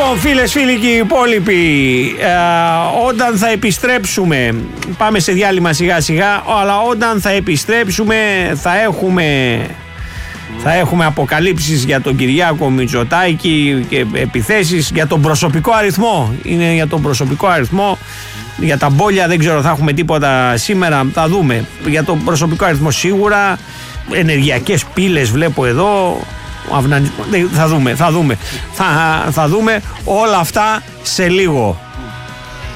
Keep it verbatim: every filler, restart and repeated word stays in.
Λοιπόν, φίλες, φίλοι και οι υπόλοιποι, ε, όταν θα επιστρέψουμε, πάμε σε διάλειμμα σιγά σιγά, αλλά όταν θα επιστρέψουμε θα έχουμε, θα έχουμε αποκαλύψεις για τον Κυριάκο Μητσοτάκη και επιθέσεις για τον προσωπικό αριθμό. Είναι για τον προσωπικό αριθμό, για τα μπόλια δεν ξέρω θα έχουμε τίποτα σήμερα, θα δούμε. Για τον προσωπικό αριθμό σίγουρα, ενεργειακές πύλες βλέπω εδώ. Θα δούμε, θα δούμε. Θα, θα δούμε όλα αυτά σε λίγο.